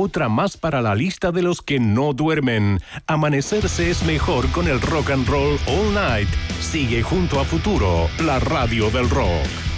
otra más para la lista de los que no duermen. Amanecerse es mejor con el rock and roll all night. Sigue junto a Futuro, la radio del rock.